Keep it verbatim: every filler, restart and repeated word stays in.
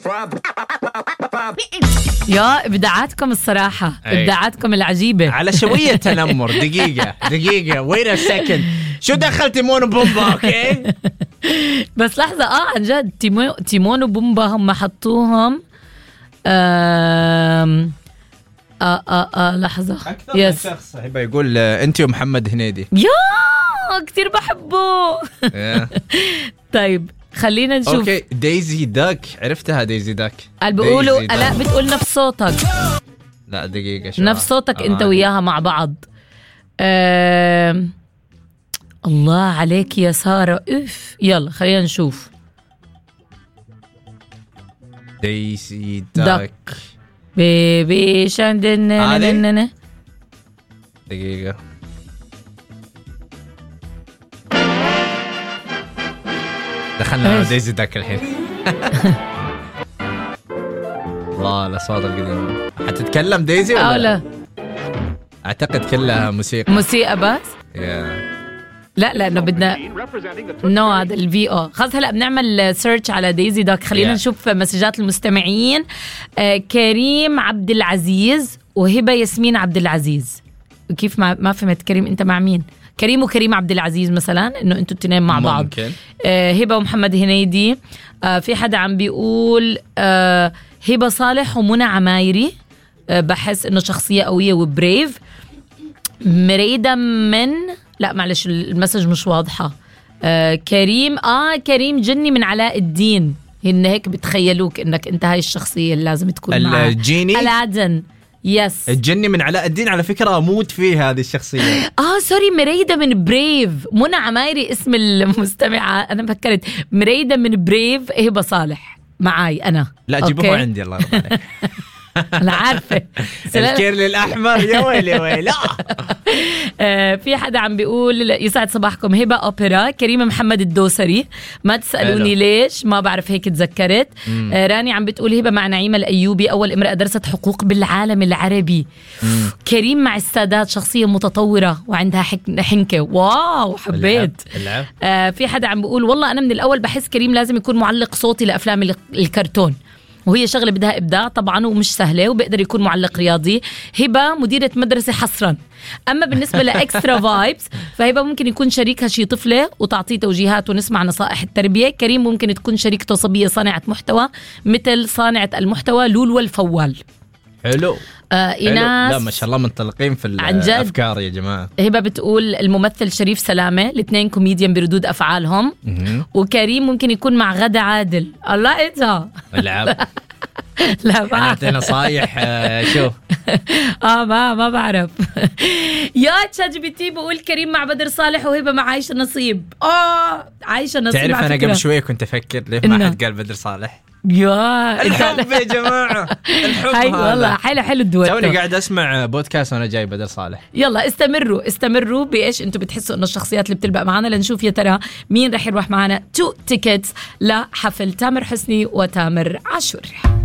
يا إبداعاتكم الصراحة، أي. إبداعاتكم العجيبة. على شوية تنمر. دقيقة دقيقة wait a second، شو دخل تيمون وبومبا؟ أوكي بس لحظة، آه عن جد تيمو تيمون وبومبا هم حطوهم. آم آه آه آه لحظة أكثر من شخص هيبقى يقول أنت ومحمد هنيدي. يا كتير بحبه. طيب خلينا نشوف. اوكي دايزي داك، عرفتها دايزي داك. قال بيقولوا لا بتقول نفس صوتك. لا دقيقة شو نفس صوتك انت وياها مع بعض. أه... الله عليك يا سارة. اف يلا خلينا نشوف. دايزي داك بيبي شاندن. دقيقة دخلنا دايزي داك الحين. الله الأصوات القديمة. حتتكلم دايزي ولا لا؟ أعتقد كلها موسيقى. موسيقى بس. yeah. لا لأنه بدنا نو هذا الفي او. خلاص هلا بنعمل سيرش على دايزي داك. خلينا yeah. نشوف مسجات المستمعين. آه كريم عبد العزيز وهبة ياسمين عبد العزيز. كيف ما ما فهمت كريم أنت مع مين؟ كريم وكريم عبد العزيز مثلا، انه انتوا التنين مع بعض. ممكن. آه هبه ومحمد هنيدي. آه في حدا عم بيقول آه هبه صالح ومنى عمايري. آه بحس انه شخصيه قويه وبريف. مريده من لا معلش المسج مش واضحه. آه كريم اه كريم جني من علاء الدين. هن هيك بتخيلوك انك انت هاي الشخصيه اللي لازم تكون معها. الجيني العدن. يس الجني من علاء الدين على فكرة أموت فيه هذه الشخصية. آه سوري مريدة من بريف. منى عمايري اسم المستمعة. أنا فكرت مريدة من بريف هبة صالح معاي أنا. لا جيبوه عندي الله يرضى عليك. أنا عارفة الكيرلي الأحمر يا ويلي ويلي. آه في حدا عم بيقول يسعد صباحكم هبة أوبرا. كريم محمد الدوسري. ما تسألوني ليش ما بعرف هيك تذكرت. آه راني عم بتقول هبة مع نعيمة الأيوبي أول امرأة درست حقوق بالعالم العربي. مم. كريم مع السادات شخصية متطورة وعندها حنكة. واو حبيت. العب. آه في حدا عم بيقول والله أنا من الأول بحس كريم لازم يكون معلق صوتي لأفلام الكرتون، وهي شغلة بدها إبداع طبعا ومش سهلة، وبقدر يكون معلق رياضي. هبة مديرة مدرسة حصرا. أما بالنسبة لإكسترا فايبس فهبة ممكن يكون شريكها شي طفلة وتعطيه توجيهات ونسمع نصائح التربية. كريم ممكن تكون شريكته صبية صانعة محتوى مثل صانعة المحتوى لول والفوال. حلو. آه إيناس. لا ما شاء الله منطلقين في الأفكار يا جماعة. هبة بتقول الممثل شريف سلامة. الاثنين كوميديان بردود أفعالهم. وكريم ممكن يكون مع غدا عادل. الله إيتها العب. لا ما أعطي نصايح. شو اه ما ما بعرف. يا تشات جي بي تي بقول كريم مع بدر صالح وهبة مع عايشة نصيب. اه عايشة نصيب. تعرف أنا قبل شوية كنت أفكر ليه ما حد قال بدر صالح. يا الحب يا جماعة الحب. هاي والله حلو حلو الدويتو. توني قاعد أسمع بودكاست وأنا جاي بدر صالح. يلا استمروا استمروا بإيش أنتوا بتحسوا إنه الشخصيات اللي بتلبق معنا، لنشوف يا ترى مين رح يروح معنا تو تيكتس لحفل تامر حسني وتامر عاشور.